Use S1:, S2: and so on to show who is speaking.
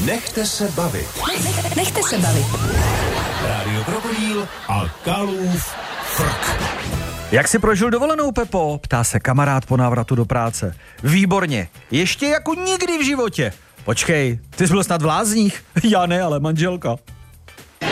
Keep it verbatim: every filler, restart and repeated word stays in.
S1: Nechte se bavit.
S2: Nech, nechte se bavit.
S1: Rádio Krokodýl a Kalův frk.
S3: Jak jsi prožil dovolenou, Pepo? Ptá se kamarád po návratu do práce. Výborně, ještě jako nikdy v životě. Počkej, ty jsi byl snad v Lázních? Já ne, ale manželka.